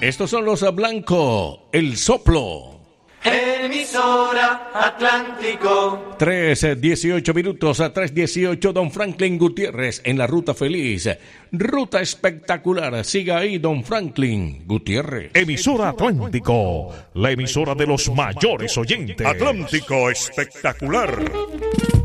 Estos son los Blanco, El Soplo. Emisora Atlántico. 3:18 minutos a 3:18. Don Franklin Gutiérrez en la Ruta Feliz. Ruta espectacular. Siga ahí, Don Franklin Gutiérrez. Emisora Atlántico, la emisora de los mayores oyentes. Atlántico espectacular.